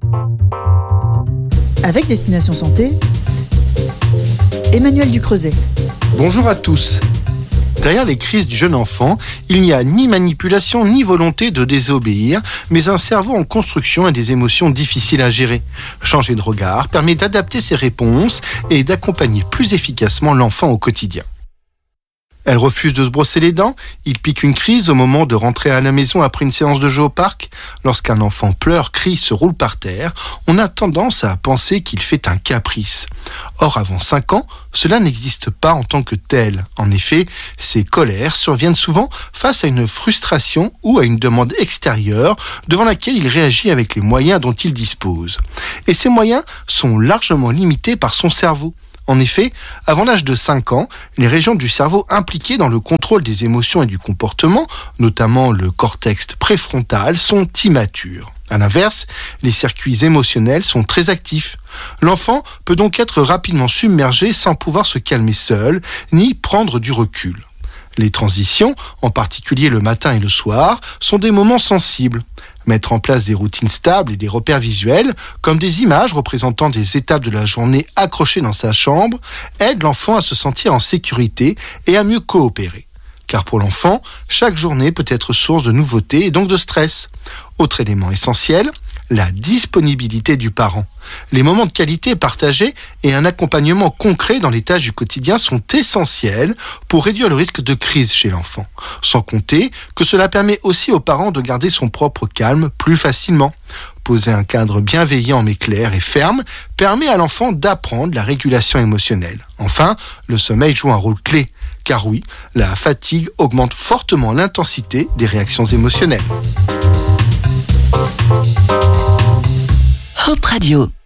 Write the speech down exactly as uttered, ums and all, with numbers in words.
Avec Destination Santé, Emmanuel Ducreuset. Bonjour à tous. Derrière les crises du jeune enfant, il n'y a ni manipulation ni volonté de désobéir, mais un cerveau en construction et des émotions difficiles à gérer. Changer de regard permet d'adapter ses réponses et d'accompagner plus efficacement l'enfant au quotidien. Elle refuse de se brosser les dents, il pique une crise au moment de rentrer à la maison après une séance de jeu au parc. Lorsqu'un enfant pleure, crie, se roule par terre, on a tendance à penser qu'il fait un caprice. Or, avant cinq ans, cela n'existe pas en tant que tel. En effet, ces colères surviennent souvent face à une frustration ou à une demande extérieure devant laquelle il réagit avec les moyens dont il dispose. Et ces moyens sont largement limités par son cerveau. En effet, avant l'âge de cinq ans, les régions du cerveau impliquées dans le contrôle des émotions et du comportement, notamment le cortex préfrontal, sont immatures. À l'inverse, les circuits émotionnels sont très actifs. L'enfant peut donc être rapidement submergé sans pouvoir se calmer seul, ni prendre du recul. Les transitions, en particulier le matin et le soir, sont des moments sensibles. Mettre en place des routines stables et des repères visuels, comme des images représentant des étapes de la journée accrochées dans sa chambre, aide l'enfant à se sentir en sécurité et à mieux coopérer. Car pour l'enfant, chaque journée peut être source de nouveautés et donc de stress. Autre élément essentiel, la disponibilité du parent. Les moments de qualité partagés et un accompagnement concret dans les tâches du quotidien sont essentiels pour réduire le risque de crise chez l'enfant. Sans compter que cela permet aussi aux parents de garder son propre calme plus facilement. Poser un cadre bienveillant mais clair et ferme permet à l'enfant d'apprendre la régulation émotionnelle. Enfin, le sommeil joue un rôle clé. Car oui, la fatigue augmente fortement l'intensité des réactions émotionnelles. Hope Radio.